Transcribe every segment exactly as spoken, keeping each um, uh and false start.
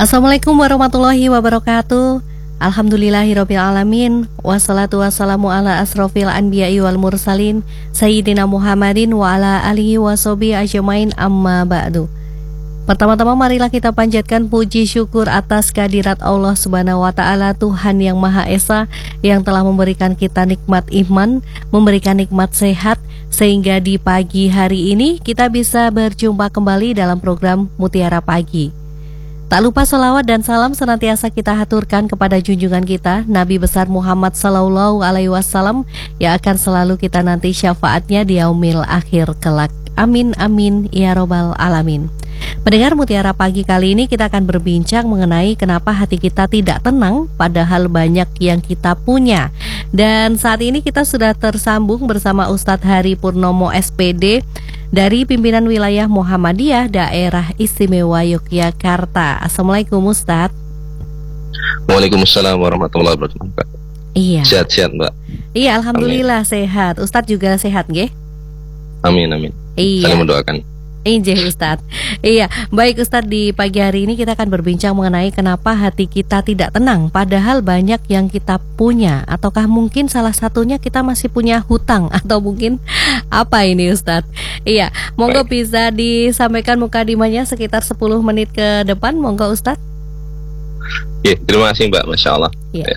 Assalamualaikum warahmatullahi wabarakatuh. Alhamdulillahirabbil alamin. Wassalatu wassalamu ala asrofil anbiya'i wal mursalin Sayyidina Muhammadin wa ala alihi washabihi ajmain, amma ba'du. Pertama-tama marilah kita panjatkan puji syukur atas kehadirat Allah Subhanahu wa taala, Tuhan yang Maha Esa, yang telah memberikan kita nikmat iman, memberikan nikmat sehat, sehingga di pagi hari ini kita bisa berjumpa kembali dalam program Mutiara Pagi. Tak lupa salawat dan salam senantiasa kita haturkan kepada junjungan kita Nabi besar Muhammad Sallallahu Alaihi Wasallam, yang akan selalu kita nanti syafaatnya di yaumil akhir kelak. Amin amin ya robbal alamin. Pendengar Mutiara Pagi, kali ini kita akan berbincang mengenai kenapa hati kita tidak tenang padahal banyak yang kita punya. Dan saat ini kita sudah tersambung bersama Ustadz Hari Purnomo S P D dari pimpinan wilayah Muhammadiyah Daerah Istimewa Yogyakarta. Assalamualaikum Ustadz. Waalaikumsalam warahmatullahi wabarakatuh. Iya. Sehat-sehat Mbak? Iya, alhamdulillah amin. Sehat. Ustadz juga sehat nggih? Amin amin. Iya. Saling mendoakan. Injih Ustadz. Iya, baik Ustadz, di pagi hari ini kita akan berbincang mengenai kenapa hati kita tidak tenang padahal banyak yang kita punya. Ataukah mungkin salah satunya kita masih punya hutang, atau mungkin apa ini Ustadz? Iya, monggo baik. Bisa disampaikan mukadimahnya sekitar sepuluh menit ke depan, monggo Ustadz. Ya, terima kasih Mbak, Masya Allah. Ya.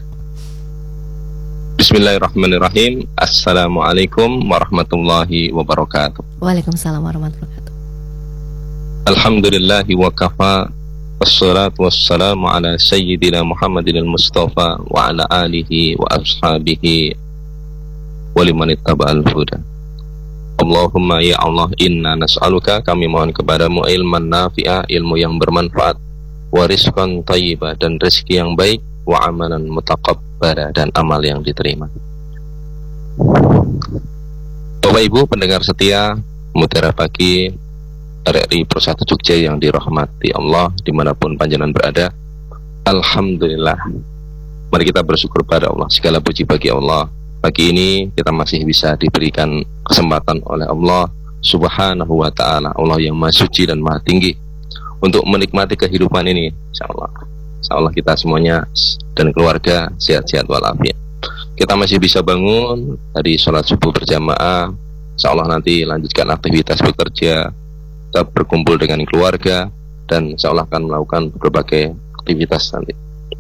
Bismillahirrahmanirrahim. Assalamualaikum warahmatullahi wabarakatuh. Waalaikumsalam warahmatullahi wabarakatuh. Alhamdulillahi wa kafa, wassalatu wassalamu ala sayyidina Muhammadin al-Mustafa wa ala alihi wa ashabihi wa liman ittaba'al huda. Allahumma ya Allah, inna nas'aluka, kami mohon kepadamu ilman nafi'ah, ilmu yang bermanfaat, wa rizqan thayyibah, dan rezeki yang baik, wa amalan mutaqabbala, dan amal yang diterima. Bapak Ibu pendengar setia Mutiara Pagi R R I Pro satu Jogja yang dirahmati Allah dimanapun panjenengan berada, alhamdulillah, mari kita bersyukur pada Allah. Segala puji bagi Allah. Pagi ini kita masih bisa diberikan kesempatan oleh Allah Subhanahu wa ta'ala, Allah yang maha suci dan maha tinggi, untuk menikmati kehidupan ini. Insyaallah Insyaallah kita semuanya dan keluarga sehat-sehat walafiat. Kita masih bisa bangun dari sholat subuh berjamaah, insyaallah nanti lanjutkan aktivitas bekerja, kita berkumpul dengan keluarga, dan insyaallah akan melakukan berbagai aktivitas nanti.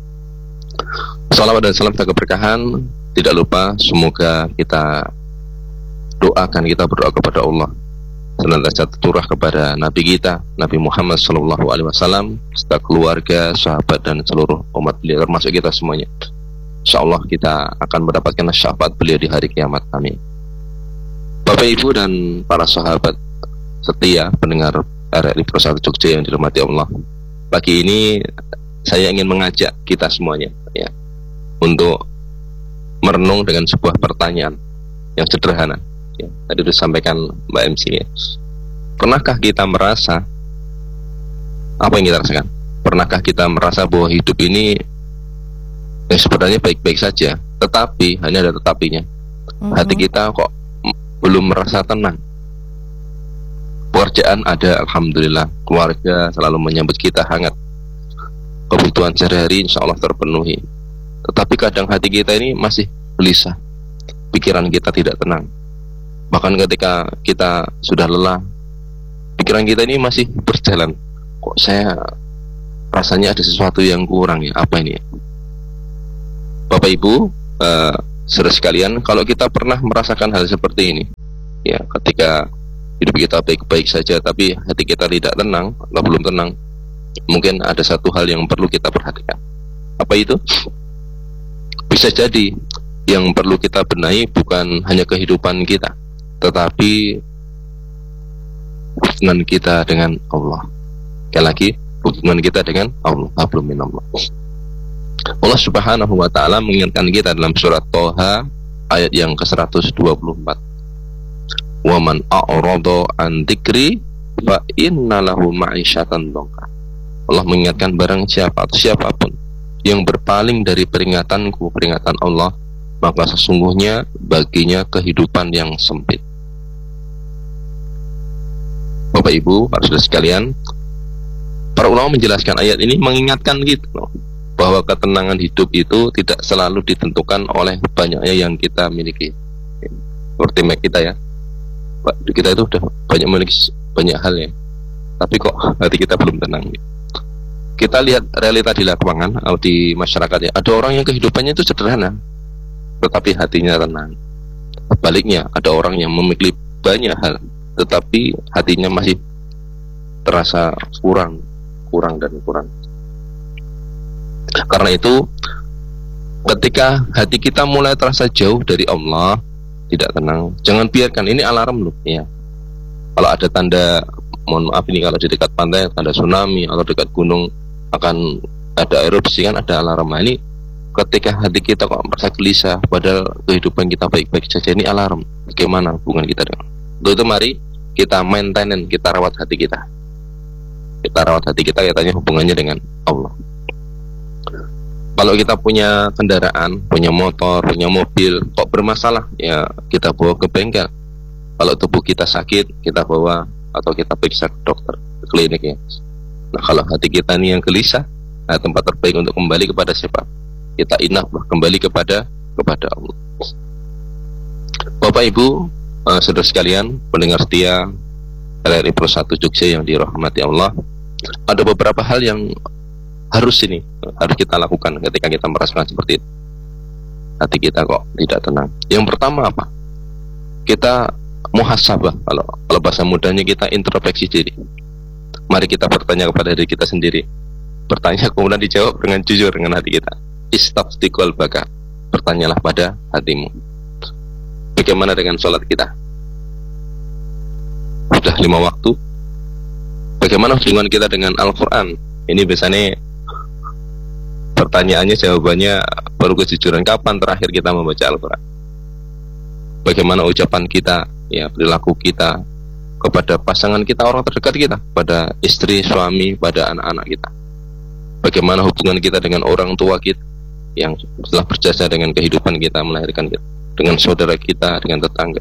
Salawat dan salam dan keberkahan tidak lupa, semoga kita doakan, kita berdoa kepada Allah senantiasa tercurah kepada Nabi kita Nabi Muhammad Sallallahu Alaihi Wasallam, serta keluarga, sahabat, dan seluruh umat beliau, termasuk kita semuanya. Insyaallah kita akan mendapatkan syafaat beliau di hari kiamat. Amin. Bapak Ibu dan para sahabat setia pendengar R R I Pro satu Jogja yang dirahmati Allah, pagi ini saya ingin mengajak kita semuanya ya untuk merenung dengan sebuah pertanyaan yang sederhana ya. Tadi disampaikan Mbak M C ya. Pernahkah kita merasa, apa yang kita rasakan? Pernahkah kita merasa bahwa hidup ini yang sebenarnya baik-baik saja, tetapi hanya ada tetapinya. Mm-hmm. Hati kita kok belum merasa tenang. Pekerjaan ada, alhamdulillah, keluarga selalu menyambut kita hangat, kebutuhan sehari-hari insya Allah terpenuhi, tetapi kadang hati kita ini masih gelisah, pikiran kita tidak tenang. Bahkan ketika kita sudah lelah, pikiran kita ini masih berjalan, kok saya rasanya ada sesuatu yang kurang ya, apa ini ya? Bapak Ibu, uh, saudara sekalian, kalau kita pernah merasakan hal seperti ini ya, ketika hidup kita baik-baik saja tapi hati kita tidak tenang atau belum tenang, mungkin ada satu hal yang perlu kita perhatikan. Apa itu? Bisa jadi yang perlu kita benahi bukan hanya kehidupan kita, tetapi hubungan kita dengan Allah. Sekali lagi, hubungan kita dengan Allah. Hablum minallah. Allah Subhanahu wa ta'ala mengingatkan kita dalam surat Toha ayat yang ke seratus dua puluh empat. Wa man a'rada an dzikri fa inna lahu ma'isyatan dhanka. Allah mengingatkan barang siapa atau siapapun yang berpaling dari peringatanku, peringatan Allah, maka sesungguhnya baginya kehidupan yang sempit. Bapak Ibu, para saudara sekalian, Para ulama menjelaskan ayat ini mengingatkan gitu loh, bahwa ketenangan hidup itu tidak selalu ditentukan oleh banyaknya yang kita miliki. Seperti Mac kita ya, kita itu udah banyak memiliki banyak hal ya, tapi kok hati kita belum tenang. Kita lihat realita di lapangan atau di masyarakat ya, ada orang yang kehidupannya itu sederhana tetapi hatinya tenang. Sebaliknya ada orang yang memiliki banyak hal tetapi hatinya masih terasa kurang kurang dan kurang. Karena itu ketika hati kita mulai terasa jauh dari Allah, tidak tenang, jangan biarkan. Ini alarm loh ya. Kalau ada tanda, mohon maaf ini kalau di dekat pantai tanda tsunami atau dekat gunung akan ada erupsi kan ada alarm. Nah, ini ketika hati kita kok merasa gelisah padahal kehidupan kita baik-baik saja, ini alarm bagaimana hubungan kita dengan untuk itu mari kita maintain, kita rawat hati kita kita rawat hati kita katanya hubungannya dengan Allah. Kalau kita punya kendaraan, punya motor, punya mobil kok bermasalah, ya kita bawa ke bengkel. Kalau tubuh kita sakit, kita bawa atau kita periksa ke dokter, ke klinik ya. Nah, kalau hati kita ini yang gelisah, nah tempat terbaik untuk kembali kepada siapa? Kita inap kembali kepada kepada Allah. Bapak Ibu, uh, saudara sekalian, pendengar setia R R I Pro satu Jogja yang dirahmati Allah, ada beberapa hal yang harus ini harus kita lakukan ketika kita merasakan seperti itu. Hati kita kok tidak tenang. Yang pertama apa? Kita muhasabah, kalau kalau bahasa mudahnya kita introspeksi diri. Mari kita bertanya kepada diri kita sendiri. Bertanya kemudian dijawab dengan jujur dengan hati kita. Istaftiqal baka. Bertanyalah pada hatimu. Bagaimana dengan sholat kita? Sudah lima waktu. Bagaimana hubungan kita dengan Al-Quran? Ini biasanya pertanyaannya jawabannya baru kejujuran. Kapan terakhir kita membaca Al-Quran? Bagaimana ucapan kita, ya perilaku kita kepada pasangan kita, orang terdekat kita, pada istri, suami, pada anak-anak kita. Bagaimana hubungan kita dengan orang tua kita yang telah berjasa dengan kehidupan kita, melahirkan kita, dengan saudara kita, dengan tetangga.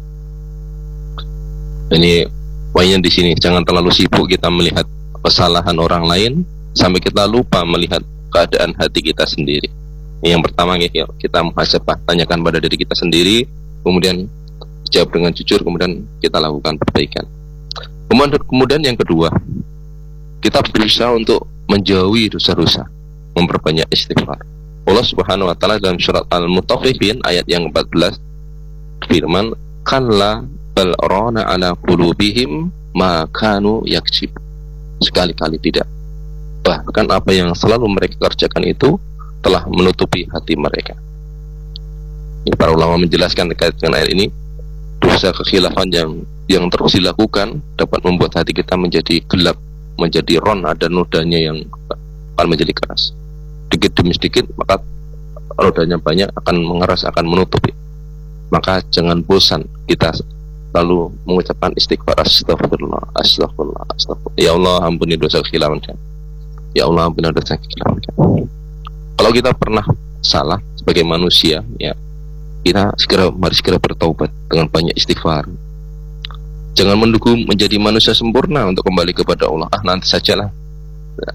Ini poinnya di sini, jangan terlalu sibuk kita melihat kesalahan orang lain sampai kita lupa melihat keadaan hati kita sendiri. Ini yang pertama ya, kita muhasabah, tanyakan pada diri kita sendiri, kemudian jawab dengan jujur, kemudian kita lakukan perbaikan. Kemudian, kemudian yang kedua, kita berusaha untuk menjauhi dosa-dosa, memperbanyak istighfar. Allah Subhanahu wa taala dalam surat Al-Mutaffifin ayat yang empat belas firman, "Kalla bal rana ala qulubihim ma kanu yaksib." Sekali-kali tidak. Bahkan apa yang selalu mereka kerjakan itu telah menutupi hati mereka. Ini para ulama menjelaskan terkait dengan ayat ini, dosa kekhilafan yang yang terus dilakukan dapat membuat hati kita menjadi gelap, menjadi ron, ada nodanya yang akan menjadi keras. Sedikit demi sedikit maka rodanya banyak, akan mengeras, akan menutupi. Maka jangan bosan kita lalu mengucapkan istighfar, astagfirullah, astagfirullah, astagfirullah. Ya Allah, ampuni dosa kekhilafan. Ya Allah, ampuni dosa kekhilafan. Kalau kita pernah salah sebagai manusia, ya kita segera mari segera bertaubat dengan banyak istighfar. Jangan menunggu menjadi manusia sempurna untuk kembali kepada Allah. Ah, nanti sajalah. Ya.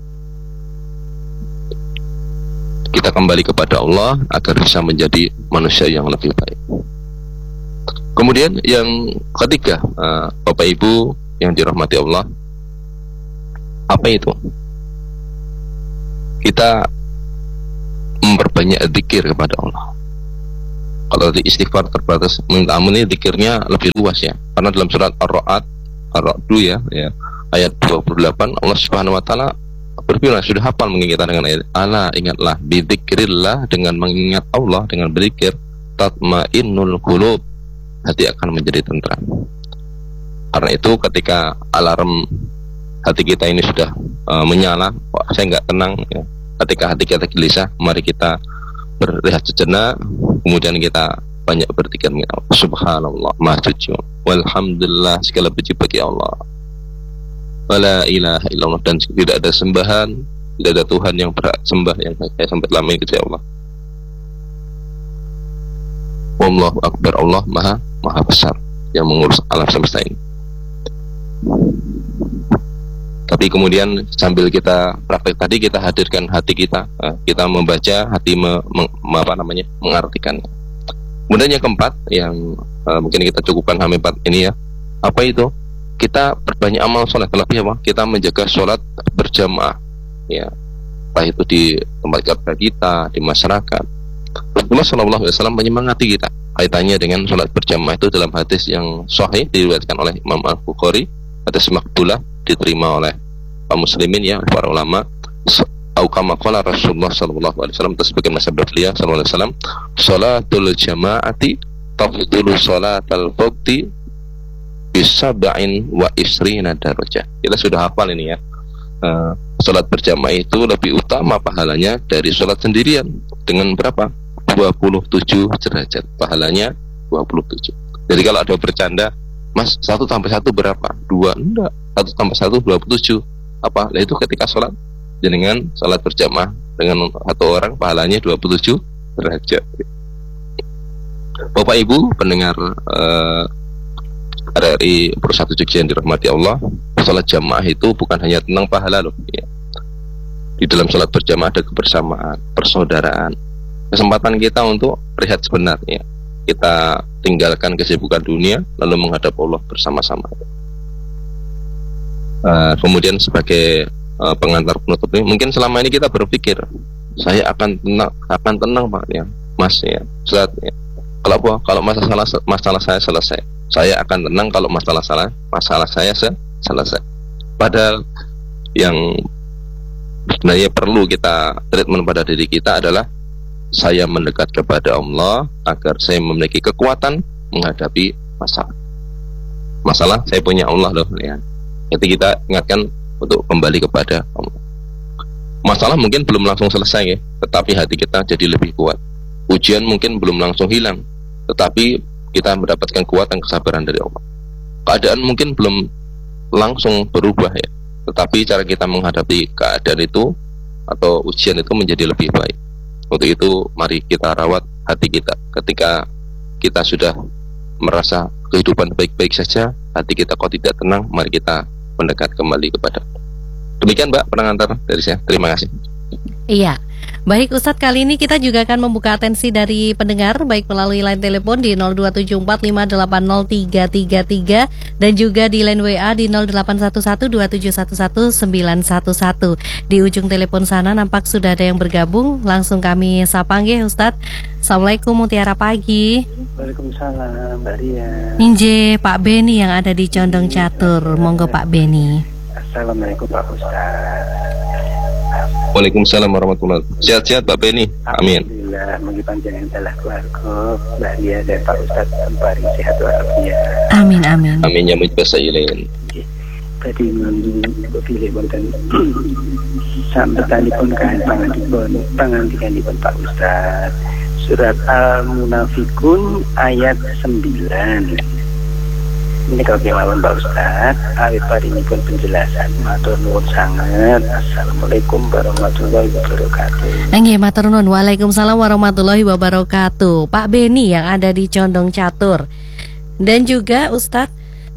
Kita kembali kepada Allah agar bisa menjadi manusia yang lebih baik. Kemudian yang ketiga, uh, Bapak Ibu yang dirahmati Allah, apa itu? Kita memperbanyak zikir kepada Allah. Kalau di istighfar terbatas minta ampun, ini zikirnya lebih luas ya. Karena dalam surat Ar-Ra'd, Ar-Ra'd ya, ya, ayat dua puluh delapan, Allah Subhanahu wa taala berfirman, sudah hafal mengingatkan dengan ayat, ala ingatlah bidzikrillah, dengan mengingat Allah, dengan berzikir, tatmainnul qulub, hati akan menjadi tentram. Karena itu ketika alarm hati kita ini sudah uh, menyala, wah, saya nggak tenang ya. Ketika hati kita gelisah, mari kita berrehat sejenak, kemudian kita banyak berzikir, subhanallah, maha suci, walhamdulillah, segala puji bagi Allah, wala ilaha illallah, dan tidak ada sembahan, tidak ada Tuhan yang berhak sembah yang saya sampai lama ini kecuali Allah. Wallahu akbar, Allah maha maha besar yang mengurus alam semesta ini. Tapi kemudian sambil kita praktek tadi, kita hadirkan hati kita, kita membaca, hati me, me, apa namanya mengartikan. Kemudian yang keempat, yang uh, mungkin kita cukupkan sampai empat ini ya. Apa itu? Kita perbanyak amal sholat. Terlebih apa? Kita menjaga sholat berjamaah, ya. Entah itu di tempat kerja kita, di masyarakat. Rasulullah shallallahu alaihi wasallam menyemangati kita kaitannya dengan sholat berjamaah itu dalam hadis yang sahih diriwayatkan oleh Imam Al-Bukhari, hadis makbulah, diterima oleh kaum muslimin ya, para ulama. Au kama qala Rasulullah sallallahu alaihi wasallam, tersebutkan sabda beliau sallallahu alaihi wasallam, salatul jamaati tafdulu salatal fardhi bisab'in wa isrina darajah. Kita sudah hafal ini ya. Uh, salat berjamaah itu lebih utama pahalanya dari salat sendirian dengan berapa? dua puluh tujuh derajat. Pahalanya dua puluh tujuh. Jadi kalau ada bercanda, Mas, satu tambah satu berapa? Dua, enggak. Satu tambah satu dua puluh tujuh. Apa? Nah, itu ketika sholat dengan sholat berjamaah dengan satu orang, pahalanya dua puluh tujuh derajat. Bapak Ibu pendengar uh, R R I Persatu Jogja yang dirahmati Allah, sholat jamaah itu bukan hanya tentang pahala loh ya. Di dalam sholat berjamaah ada kebersamaan, persaudaraan, kesempatan kita untuk rehat sebentar ya. Kita tinggalkan kesibukan dunia lalu menghadap Allah bersama-sama. Uh, kemudian sebagai uh, pengantar penutup ini, mungkin selama ini kita berpikir saya akan tenang, akan tenang Pak ya, Mas ya, Ustaz ya. Kalau apa? Kalau masalah masalah saya selesai, saya akan tenang kalau masalah salah masalah saya selesai. Padahal yang sebenarnya perlu kita treatment pada diri kita adalah saya mendekat kepada Allah agar saya memiliki kekuatan menghadapi masalah. Masalah saya punya Allah loh ya. Jadi kita ingatkan untuk kembali kepada Allah. Masalah mungkin belum langsung selesai ya, tetapi hati kita jadi lebih kuat. Ujian mungkin belum langsung hilang, tetapi kita mendapatkan kekuatan kesabaran dari Allah. Keadaan mungkin belum langsung berubah ya, tetapi cara kita menghadapi keadaan itu atau ujian itu menjadi lebih baik. Untuk itu mari kita rawat hati kita. Ketika kita sudah merasa kehidupan baik-baik saja, hati kita kok tidak tenang, mari kita mendekat kembali kepada. Demikian Mbak pengantar dari saya. Terima kasih. Iya. Baik Ustadz, kali ini kita juga akan membuka atensi dari pendengar baik melalui line telepon di nol dua tujuh empat lima delapan nol tiga tiga tiga dan juga di line W A di nol delapan satu satu dua tujuh satu satu sembilan satu satu. Di ujung telepon sana nampak sudah ada yang bergabung. Langsung kami sapa nggih Ustadz. Assalamualaikum, mutiara pagi. Waalaikumsalam Mbak Ria. Inje Pak Beni yang ada di Condong Catur. Monggo Pak Beni. Assalamualaikum Pak Ustaz. Waalaikumsalam warahmatullahi wabarakatuh. Sehat-sehat Pak Beni. Amin. Alhamdulillah, mugi panjenengan telah keluarga Mbak Ria dan Pak Ustaz kembali sehat walafiat. Amin amin. Amin ya mujibasa ilain. Tadi menunggu pilih bonten sambetanipun kahan pangandipun pangandikandipun Pak Ustaz. Surat Al-Munafikun ayat sembilan. Ini kalau kelawan Pak Ustaz, awit paring pun penjelasan. Matur nuwun sangat. Assalamualaikum warahmatullahi wabarakatuh. Nggih, matur nuwun. Waalaikumsalam warahmatullahi wabarakatuh. Pak Beni yang ada di Condong Catur. Dan juga Ustadz,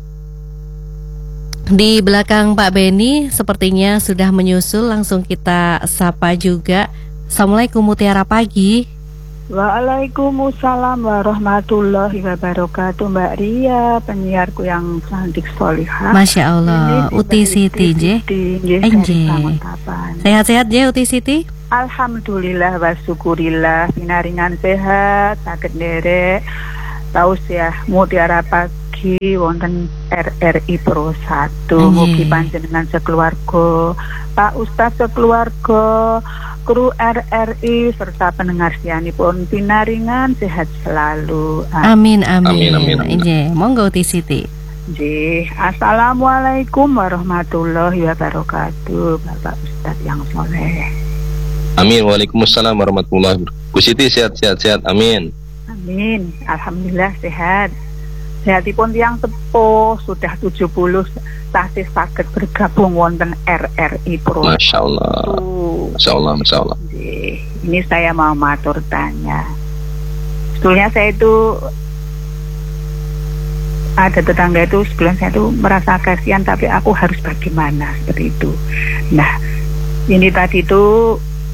di belakang Pak Beni sepertinya sudah menyusul, langsung kita sapa juga. Assalamualaikum, mutiara pagi. Waalaikumsalam warahmatullahi wabarakatuh. Mbak Ria, penyiarku yang cantik solihah. Masya Allah, Uti Siti je. Enje. Sehat-sehat je Uti Siti? Alhamdulillah wa syukurillah, pinaringan sehat, sakit derek. Tausiah mutiara pagi wonten R R I Persatu. Mugi panjenengan sekeluarga, Pak Ustaz sekeluarga, kru R R I serta pendengar sianipun pinaringan sehat selalu. Amin amin. Amin amin. Nggih, monggo Uti Siti. Nggih, assalamualaikum warahmatullahi wabarakatuh, Bapak Ustaz yang soleh. Amin. Waalaikumsalam warahmatullahi wabarakatuh. Bu Siti sehat-sehat sehat. Amin. Amin. Alhamdulillah sehat. Sehatipun tiang sepuh sudah tujuh puluh tasih saged bergabung wonten R R I Pro. Masya Allah. Masya Allah, Masya Allah. Ini saya mau matur tanya. Sebetulnya saya itu ada tetangga itu sebelah saya itu merasa kasihan, tapi aku harus bagaimana seperti itu. Nah, ini tadi itu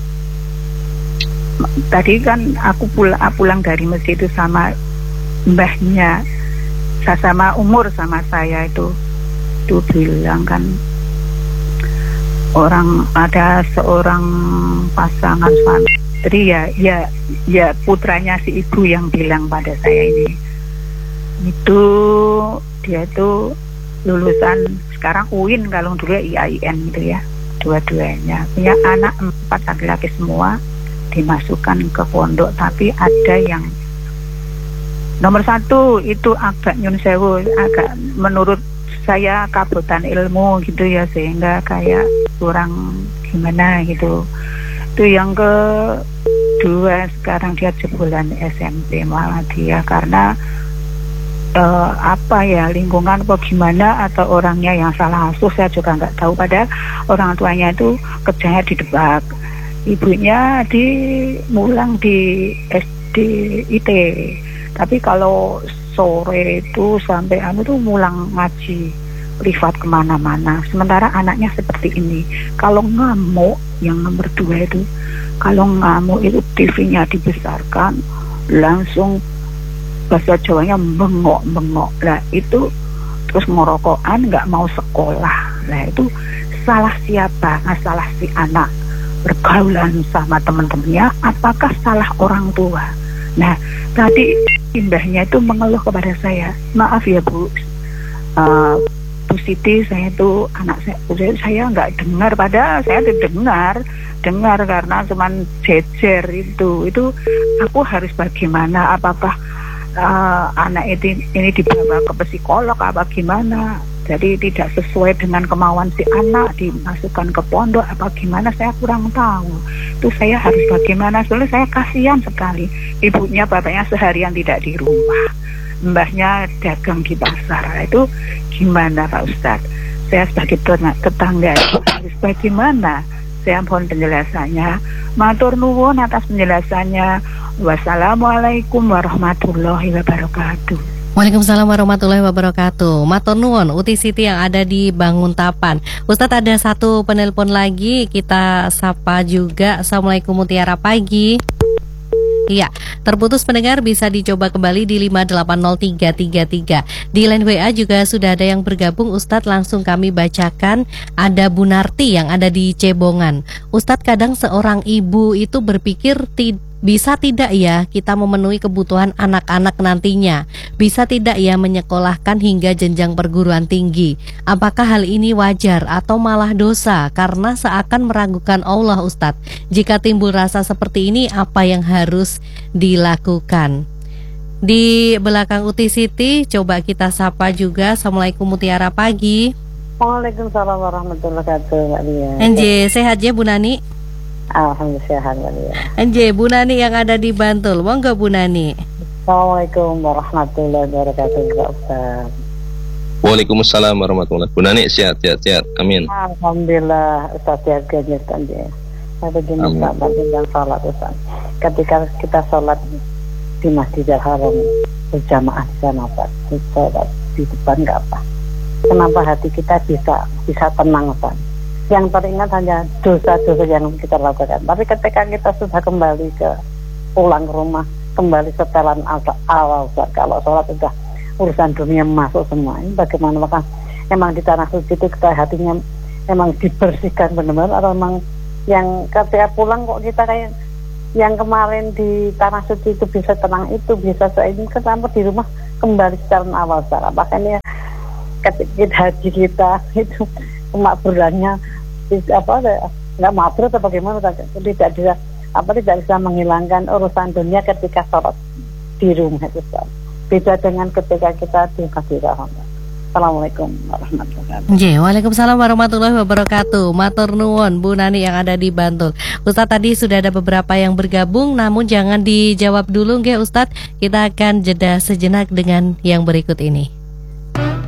tadi kan aku pulang, pulang dari masjid itu sama mbahnya, sama umur sama saya itu, itu bilang kan orang ada seorang pasangan suami, jadi ya ya ya putranya si ibu yang bilang pada saya ini, itu dia itu lulusan sekarang U I N, kalau dulu I A I N gitu ya, dua-duanya punya anak empat laki-laki semua, dimasukkan ke pondok, tapi ada yang nomor satu itu agak nyun sewu, agak menurut saya kabutan ilmu gitu ya, sehingga kayak kurang gimana gitu. Itu yang kedua, sekarang dia jebolan S M P malah dia, karena uh, apa ya, lingkungan apa gimana, atau orangnya yang salah asuh saya juga nggak tahu. Padahal orang tuanya itu kerjanya di Debak, ibunya di mulang di S D I T, tapi kalau sore itu sampai anu tuh mulang ngaji privat kemana-mana. Sementara anaknya seperti ini, kalau ngamuk, yang nomor dua itu kalau ngamuk itu T V-nya dibesarkan, langsung bahasa Jawanya bengok-bengok lah itu, terus ngorokokan, nggak mau sekolah lah. Itu salah siapa? Nah, salah si anak bergaulan sama teman-temannya, apakah salah orang tua? Nah, tadi imbahnya itu mengeluh kepada saya, maaf ya Bu, uh, Bu Siti, saya itu anak saya, saya nggak dengar, padahal saya dengar, dengar karena cuman jejer itu, itu aku harus bagaimana? Apakah uh, anak itu ini dibawa ke psikolog apa gimana? Jadi tidak sesuai dengan kemauan si anak, dimasukkan ke pondok apa gimana, saya kurang tahu. Itu saya harus bagaimana, soalnya saya kasihan sekali. Ibunya bapaknya seharian tidak di rumah, mbahnya dagang di pasar. Itu gimana Pak Ustadz? Saya sebagai tetangga itu harus bagaimana? Saya mohon penjelasannya. Matur nuwun atas penjelasannya. Wassalamualaikum warahmatullahi wabarakatuh. Waalaikumsalam warahmatullahi wabarakatuh. Matur nuwun Uti Siti yang ada di Banguntapan. Ustadz, ada satu penelpon lagi, kita sapa juga. Assalamualaikum, Mutiara pagi. Iya, terputus pendengar, bisa dicoba kembali di lima delapan nol tiga tiga tiga. Di line W A juga sudah ada yang bergabung, Ustadz, langsung kami bacakan. Ada Bu Narti yang ada di Cebongan. Ustadz, kadang seorang ibu itu berpikir tidak bisa tidak ya kita memenuhi kebutuhan anak-anak nantinya? Bisa tidak ya menyekolahkan hingga jenjang perguruan tinggi? Apakah hal ini wajar atau malah dosa? Karena seakan meragukan Allah, Ustadz. Jika timbul rasa seperti ini, apa yang harus dilakukan? Di belakang Uti Siti, coba kita sapa juga. Assalamualaikum, Mutiara pagi. Waalaikumsalam warahmatullahi wabarakatuh, Mbak Lia. Enje, sehat ya Bu Nani? Alhamdulillah sehat, Mbak Lia. Enje, Bu Nani yang ada di Bantul, monggo Bu Nani. Assalamualaikum warahmatullahi wabarakatuh, Pak Ustaz. Waalaikumsalam warahmatullahi wabarakatuh. Bu Nani sehat, sehat, sehat. Amin. Alhamdulillah, Ustaz jaga nyertan dia. Saya begini sahabat tentang sholat, Ustaz. Ketika kita sholat di Masjidil Haram berjamaah di sana, Ustaz, sholat di depan nggak apa. Kenapa hati kita bisa bisa tenang, Ustaz? Yang teringat hanya dosa-dosa yang kita lakukan. Tapi ketika kita sudah kembali ke pulang ke rumah, kembali setelan awal, Ustaz, kalau sholat sudah urusan dunia masuk semua, ini bagaimana? Maka emang di tanah suci itu kita hatinya emang dibersihkan benar-benar, atau emang yang ketika pulang kok kita kayak yang kemarin di tanah suci itu bisa tenang, itu bisa ini kenapa di rumah kembali setelan awal, Ustaz? Apakah ini ketika haji kita itu kemakburannya apa nggak mabrur atau bagaimana? Tidak bisa apa tidak bisa menghilangkan urusan dunia ketika sholat di rumah itu, Ustaz. Beda dengan ketika kita di Masjidil Haram. Assalamualaikum warahmatullahi wabarakatuh. Waalaikumsalam warahmatullahi wabarakatuh. Matur nuwun Bu Nani yang ada di Bantul. Ustadz, tadi sudah ada beberapa yang bergabung, namun jangan dijawab dulu nggih Ustadz. Kita akan jeda sejenak dengan yang berikut ini.